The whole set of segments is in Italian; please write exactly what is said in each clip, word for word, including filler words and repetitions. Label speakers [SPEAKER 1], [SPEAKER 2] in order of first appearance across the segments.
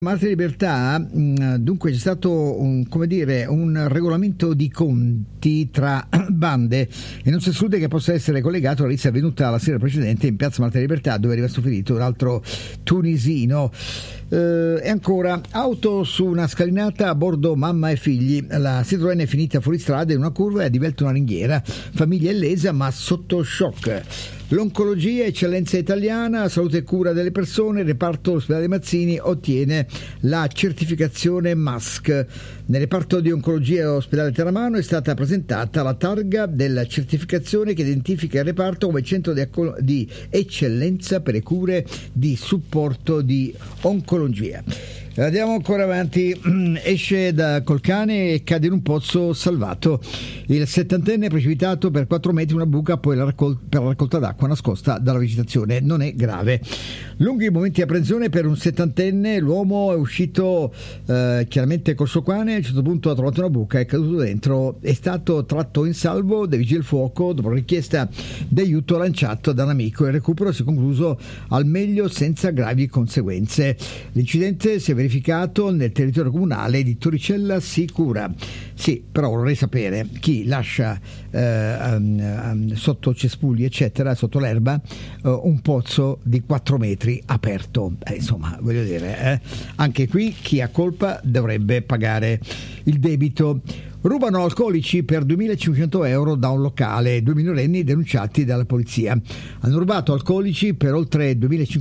[SPEAKER 1] Marte Libertà, dunque c'è stato un, come dire, un regolamento di conti tra bande e non si esclude che possa essere collegato alla lista avvenuta la sera precedente in piazza Marte Libertà, dove è rimasto ferito un altro tunisino. Eh, e ancora, auto su una scalinata, a bordo mamma e figli, la Citroën è finita fuori strada in una curva e ha divelto una ringhiera, famiglia illesa ma sotto shock. L'oncologia, eccellenza italiana, salute e cura delle persone, il reparto ospedale Mazzini ottiene la certificazione M A S C. Nel reparto di oncologia ospedale Terramano è stata presentata la targa della certificazione che identifica il reparto come centro di, accol- di eccellenza per le cure di supporto di oncologia. Andiamo ancora avanti. Esce da col cane e cade in un pozzo salvato. Il settantenne è precipitato per quattro metri in una buca poi la raccol- per la raccolta d'acqua nascosta dalla vegetazione. Non è grave. Lunghi momenti di apprensione per un settantenne. L'uomo è uscito eh, chiaramente col suo cane. A un certo punto ha trovato una buca, è caduto dentro, è stato tratto in salvo dai vigili del fuoco dopo la richiesta di aiuto lanciato da un amico. Il recupero si è concluso al meglio senza gravi conseguenze. L'incidente si è verificato nel territorio comunale di Torricella Sicura. Sì, però vorrei sapere chi lascia eh, um, um, sotto cespugli eccetera, sotto l'erba, uh, un pozzo di quattro metri aperto. Eh, insomma, voglio dire, eh, anche qui chi ha colpa dovrebbe pagare il debito. Rubano alcolici per duemilacinquecento euro da un locale, due minorenni denunciati dalla polizia. Hanno rubato alcolici per oltre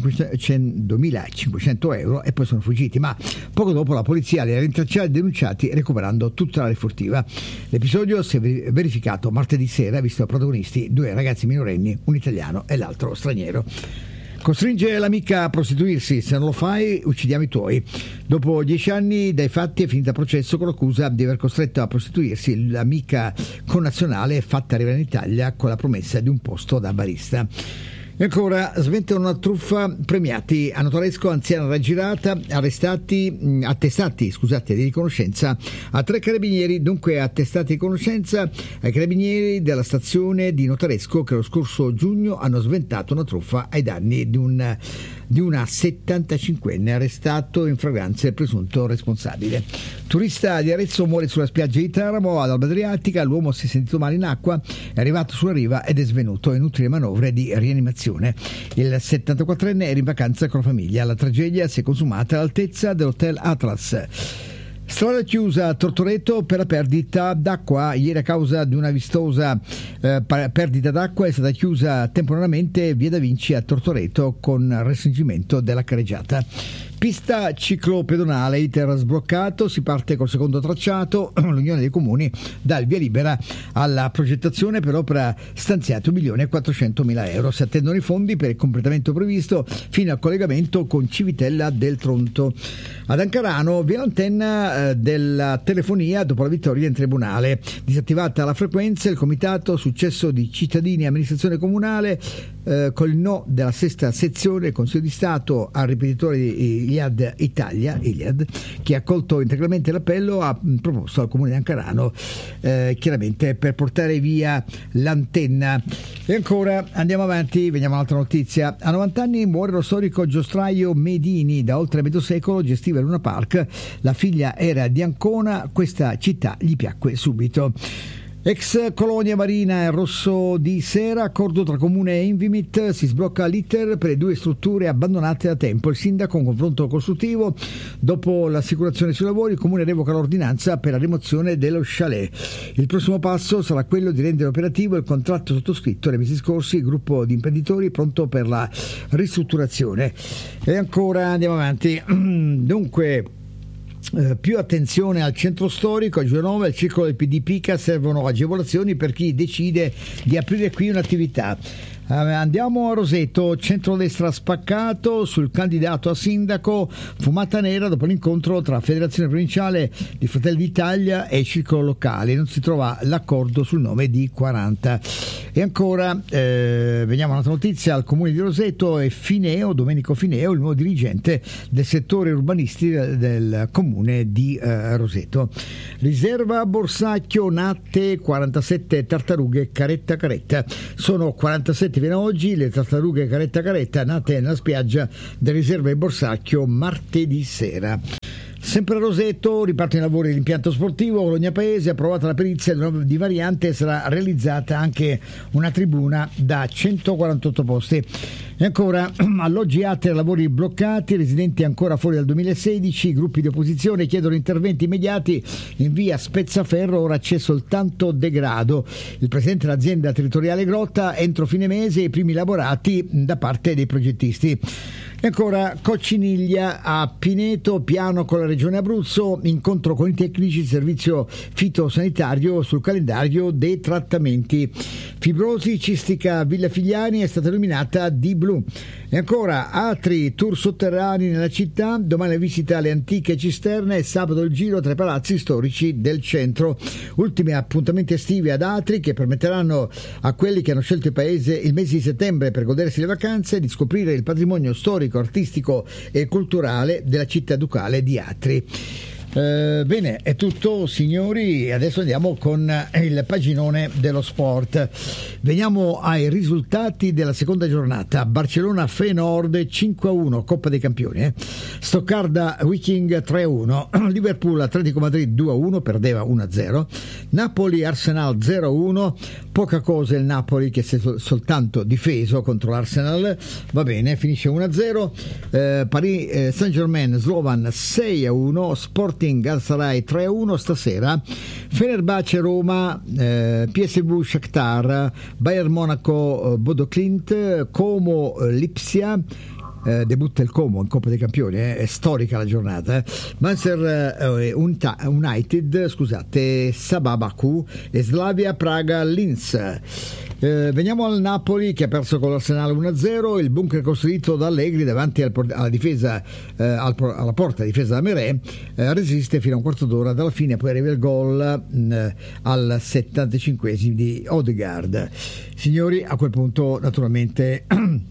[SPEAKER 1] duemilacinquecento euro e poi sono fuggiti, ma poco dopo la polizia li ha rintracciati e denunciati recuperando tutta la refurtiva. L'episodio si è verificato martedì sera, visto i protagonisti due ragazzi minorenni, un italiano e l'altro straniero. Costringe l'amica a prostituirsi, se non lo fai uccidiamo i tuoi. Dopo dieci anni dai fatti è finita a processo con l'accusa di aver costretto a prostituirsi l'amica connazionale fatta arrivare in Italia con la promessa di un posto da barista. E ancora, sventano una truffa, premiati a Notaresco, anziana raggirata, arrestati, attestati scusate, di riconoscenza a tre carabinieri, dunque attestati di conoscenza ai carabinieri della stazione di Notaresco che lo scorso giugno hanno sventato una truffa ai danni di un di una settantacinquenne arrestato in fragranza il presunto responsabile. Turista di Arezzo muore sulla spiaggia di Teramo ad Alba Adriatica, l'uomo si è sentito male in acqua, è arrivato sulla riva ed è svenuto, inutili manovre di rianimazione. Il settantaquattrenne era in vacanza con la famiglia, la tragedia si è consumata all'altezza dell'hotel Atlas. Strada chiusa a Tortoreto per la perdita d'acqua. Ieri a causa di una vistosa eh, perdita d'acqua è stata chiusa temporaneamente via Da Vinci a Tortoreto con restringimento della carreggiata. Pista ciclopedonale, iter sbloccato, si parte col secondo tracciato, l'Unione dei Comuni dà il via libera alla progettazione per l'opera stanziata un milione e quattrocentomila euro. Si attendono i fondi per il completamento previsto fino al collegamento con Civitella del Tronto. Ad Ancarano via l'antenna eh, della telefonia dopo la vittoria in tribunale. Disattivata la frequenza, il comitato successo di cittadini e amministrazione comunale eh, col no della sesta sezione del Consiglio di Stato al ripetitore di Iliad Italia, Iliad, che ha accolto integralmente l'appello, ha proposto al comune di Ancarano eh, chiaramente per portare via l'antenna. E ancora andiamo avanti, veniamo a un'altra notizia. A novanta anni muore lo storico giostraio Medini, da oltre mezzo secolo gestiva il Luna Park, la figlia era di Ancona, questa città gli piacque subito. Ex colonia marina e Rosso di Sera, accordo tra comune e Invimit, si sblocca l'iter per le due strutture abbandonate da tempo. Il sindaco, un confronto costruttivo, dopo l'assicurazione sui lavori, il comune revoca l'ordinanza per la rimozione dello chalet. Il prossimo passo sarà quello di rendere operativo il contratto sottoscritto nei mesi scorsi, il gruppo di imprenditori pronto per la ristrutturazione. E ancora andiamo avanti. Dunque, Uh, più attenzione al centro storico. A Giovanova, il circolo del P D Pica, servono agevolazioni per chi decide di aprire qui un'attività. Uh, andiamo a Roseto, centrodestra spaccato sul candidato a sindaco, fumata nera dopo l'incontro tra Federazione Provinciale di Fratelli d'Italia e circolo locale, non si trova l'accordo sul nome di quaranta. E ancora eh, veniamo a un'altra notizia. Al comune di Roseto è Fineo, Domenico Fineo, il nuovo dirigente del settore urbanistico del, del comune di eh, Roseto. Riserva Borsacchio, Natte, quarantasette tartarughe caretta caretta, sono quarantasette viene oggi, le tartarughe caretta caretta nate nella spiaggia del riserva di Borsacchio martedì sera. Sempre a Roseto ripartono i lavori dell'impianto sportivo Bologna Paese, approvata la perizia di variante, sarà realizzata anche una tribuna da centoquarantotto posti. E ancora, alloggi A T E R, lavori bloccati, residenti ancora fuori dal duemilasedici, gruppi di opposizione chiedono interventi immediati in via Spezzaferro, ora c'è soltanto degrado. Il presidente dell'azienda territoriale Grotta, entro fine mese i primi lavorati da parte dei progettisti. E ancora Cocciniglia a Pineto, piano con la Regione Abruzzo, incontro con i tecnici, servizio fitosanitario sul calendario dei trattamenti. Fibrosi cistica Villa Figliani è stata illuminata di blu. E ancora altri tour sotterranei nella città, domani visita alle antiche cisterne e sabato il giro tra i palazzi storici del centro. Ultimi appuntamenti estivi ad Atri che permetteranno a quelli che hanno scelto il paese il mese di settembre per godersi le vacanze di scoprire il patrimonio storico, artistico e culturale della città ducale di Atri. Eh, bene, è tutto signori, adesso andiamo con il paginone dello sport. Veniamo ai risultati della seconda giornata. Barcellona Feyenoord cinque a uno, Coppa dei Campioni, eh. Stoccarda Viking tre a uno, Liverpool Atletico Madrid due a uno, perdeva uno a zero, Napoli Arsenal zero a uno, poca cosa il Napoli che si è sol- soltanto difeso contro l'Arsenal, va bene, finisce uno a zero, eh, Paris eh, Saint-Germain Slovan sei a uno, Sport Galatasaray tre a uno stasera, Fenerbahce Roma, eh, P S V Shakhtar, Bayern Monaco eh, Bodo Clint, Como eh, Lipsia. Eh, debutta il Como in Coppa dei Campioni, eh? È storica la giornata. eh? Manchester eh, Unita- United, scusate, Sabah Baku e Slavia Praga Linz. Eh, veniamo al Napoli che ha perso con l'Arsenal uno a zero, il bunker costruito da Allegri davanti al por- alla difesa eh, al por- alla porta difesa da Merè eh, resiste fino a un quarto d'ora, dalla fine poi arriva il gol mh, al settantacinquesimo di Odegaard. Signori, a quel punto naturalmente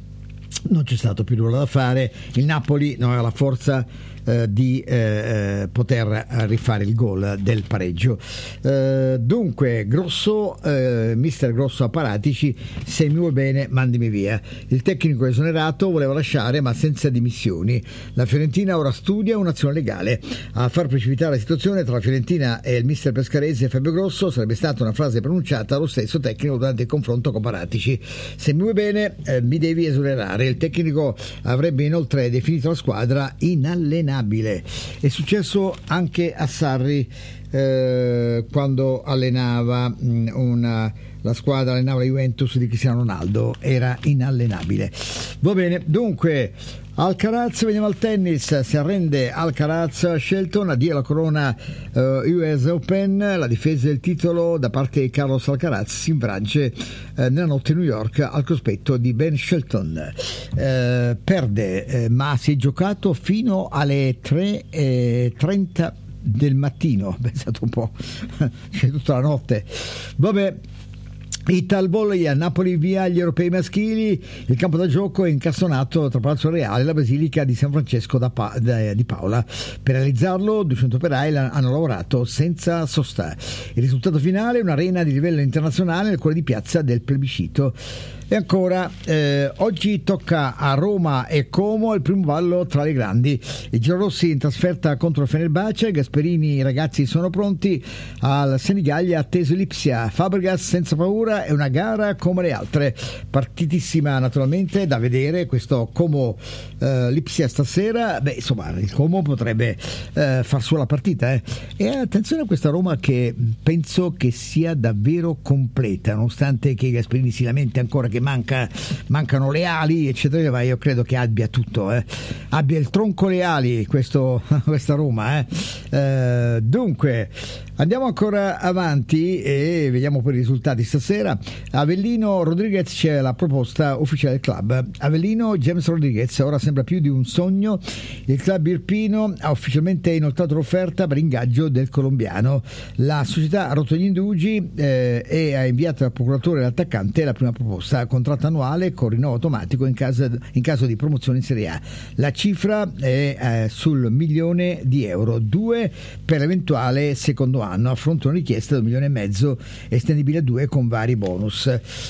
[SPEAKER 1] non c'è stato più nulla da fare, il Napoli non aveva la forza eh, di eh, poter rifare il gol del pareggio. Eh, dunque Grosso, eh, mister Grosso a Paratici, se mi vuoi bene mandimi via. Il tecnico esonerato voleva lasciare ma senza dimissioni. La Fiorentina ora studia un'azione legale. A far precipitare la situazione tra la Fiorentina e il mister pescarese Fabio Grosso sarebbe stata una frase pronunciata dallo stesso tecnico durante il confronto con Paratici: se mi vuoi bene eh, mi devi esonerare. Il tecnico avrebbe inoltre definito la squadra inallenabile. È successo anche a Sarri eh, quando allenava mh, una, la squadra, allenava la Juventus di Cristiano Ronaldo, era inallenabile. Va bene, dunque Alcaraz, veniamo al tennis, si arrende Alcaraz, Shelton, addio la corona uh, U S Open, la difesa del titolo da parte di Carlos Alcaraz si infrange uh, nella notte a New York al cospetto di Ben Shelton, uh, perde uh, ma si è giocato fino alle tre e trenta del mattino, pensate un po', c'è tutta la notte, vabbè. Ital volley a Napoli via gli europei maschili, il campo da gioco è incassonato tra Palazzo Reale e la Basilica di San Francesco da pa- da, di Paola. Per realizzarlo duecento operai hanno lavorato senza sosta. Il risultato finale è un'arena di livello internazionale nel cuore di piazza del plebiscito. E ancora, eh, oggi tocca a Roma e Como il primo ballo tra le grandi. I giallorossi in trasferta contro il Fenerbahce, Gasperini, i ragazzi sono pronti, al Senigallia atteso Lipsia, Fabregas senza paura, è una gara come le altre. Partitissima naturalmente da vedere questo Como eh, Lipsia stasera. Beh, insomma, il Como potrebbe eh, far sua la partita. Eh. E attenzione a questa Roma che penso che sia davvero completa, nonostante che Gasperini si lamenti ancora che manca, mancano le ali eccetera, ma io credo che abbia tutto, eh. abbia il tronco le ali questo, questa Roma, eh. Eh, dunque andiamo ancora avanti e vediamo poi i risultati stasera. Avellino Rodriguez, c'è la proposta ufficiale del club. Avellino James Rodriguez, ora sembra più di un sogno. Il club irpino ha ufficialmente inoltrato l'offerta per ingaggio del colombiano. La società ha rotto gli indugi eh, e ha inviato al procuratore e all'attaccante la prima proposta. contratto annuale con rinnovo automatico in caso, in caso di promozione in Serie A. La cifra è eh, sul milione di euro, due per l'eventuale secondo anno, a fronte di una richiesta di un milione e mezzo estendibile a due con vari bonus.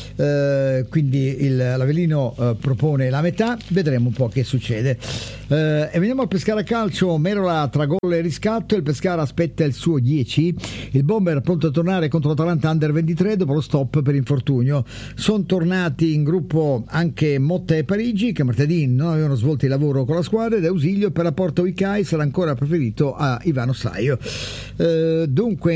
[SPEAKER 1] Eh, quindi il, l'Avellino eh, propone la metà, vedremo un po' che succede. Eh, e veniamo al Pescara calcio. Merola tra gol e riscatto, il Pescara aspetta il suo dieci, il Bomber pronto a tornare contro l'Atalanta under ventitré dopo lo stop per infortunio. Sono tornati in gruppo anche Motta e Parigi, che martedì non avevano svolto il lavoro con la squadra, ed Ausilio per la Porta Uicai sarà ancora preferito a Ivano Saio. Eh, dunque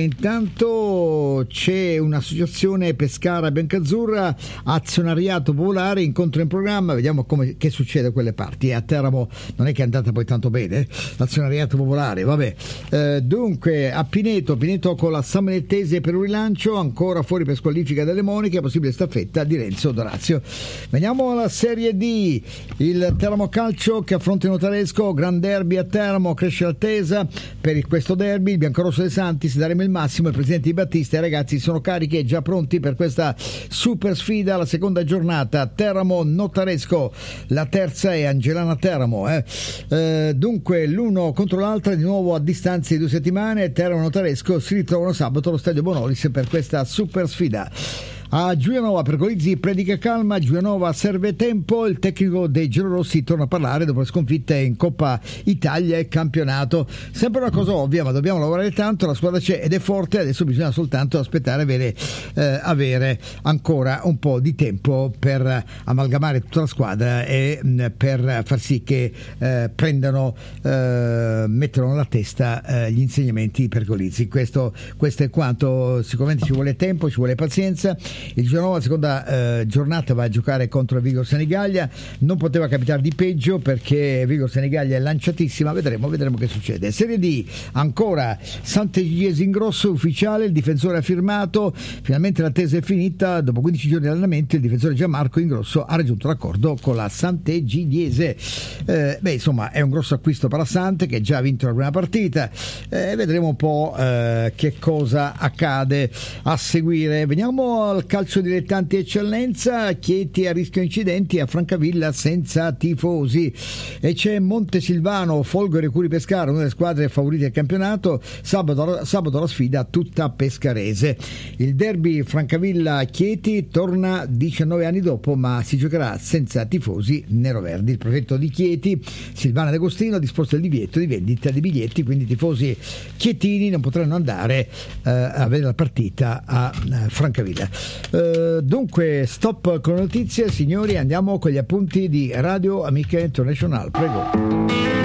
[SPEAKER 1] intanto c'è un'associazione Pescara Biancazzurra, azionariato popolare, incontro in programma, vediamo come, che succede a quelle parti. A Teramo non è che è andata poi tanto bene l'azionariato popolare, vabbè. Eh, dunque a Pineto, Pineto con la Sammanettese per un rilancio, ancora fuori per squalifica delle Moniche, possibile staffetta di Renzo Dorazio. Veniamo alla Serie D, il Teramo Calcio che affronta il Notaresco, gran derby a Teramo, cresce l'attesa per questo derby, il biancorosso dei Santi, si daremo il massimo, il presidente Di Battista e i ragazzi sono carichi e già pronti per questa super sfida, la seconda giornata, Teramo Notaresco, la terza è Angelana Teramo, eh. Eh, dunque l'uno contro l'altra di nuovo a distanza di due settimane, Teramo Notaresco si ritrovano sabato allo stadio Bonolis per questa super sfida. A Giulianova Pergolizzi predica calma, Giulianova serve tempo, il tecnico dei giallorossi torna a parlare dopo le sconfitte in Coppa Italia e campionato. Sempre una cosa ovvia, ma dobbiamo lavorare tanto, la squadra c'è ed è forte, adesso bisogna soltanto aspettare avere, eh, avere ancora un po' di tempo per amalgamare tutta la squadra e mh, per far sì che eh, prendano, eh, mettano nella testa eh, gli insegnamenti di Pergolizzi. Questo, questo è quanto, sicuramente ci vuole tempo, ci vuole pazienza. Il Giulianova, seconda eh, giornata, va a giocare contro il Vigor Senigallia, non poteva capitare di peggio perché Vigor Senigallia è lanciatissima, vedremo, vedremo che succede. Serie D, ancora Sant'Egidiesi in grosso, ufficiale, il difensore ha firmato, finalmente l'attesa è finita, dopo quindici giorni di allenamento il difensore Gianmarco Ingrosso ha raggiunto l'accordo con la Sant'Egidiese. Eh, beh, insomma, è un grosso acquisto per la Sante che già ha vinto la prima partita, eh, vedremo un po' eh, che cosa accade a seguire. Veniamo al calcio dilettanti eccellenza, Chieti a rischio incidenti, a Francavilla senza tifosi, e c'è Montesilvano, Folgore Curi Pescara, una delle squadre favorite del campionato, sabato, sabato la sfida tutta pescarese. Il derby Francavilla-Chieti torna diciannove anni dopo, ma si giocherà senza tifosi neroverdi. Il prefetto di Chieti, Silvana D'Agostino, ha disposto il divieto di vendita di biglietti, quindi i tifosi chietini non potranno andare eh, a vedere la partita a eh, Francavilla. Uh, dunque stop con le notizie, signori, andiamo con gli appunti di Radio Amica International, prego.